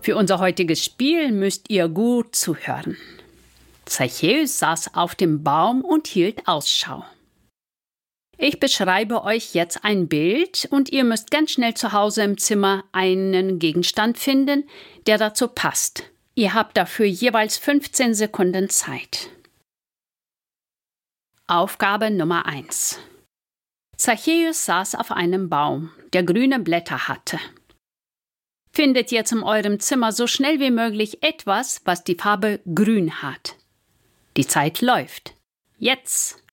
Für unser heutiges Spiel müsst ihr gut zuhören. Zachäus saß auf dem Baum und hielt Ausschau. Ich beschreibe euch jetzt ein Bild und ihr müsst ganz schnell zu Hause im Zimmer einen Gegenstand finden, der dazu passt. Ihr habt dafür jeweils 15 Sekunden Zeit. Aufgabe Nummer 1. Zachäus saß auf einem Baum, der grüne Blätter hatte. Findet jetzt in eurem Zimmer so schnell wie möglich etwas, was die Farbe grün hat. Die Zeit läuft. Jetzt!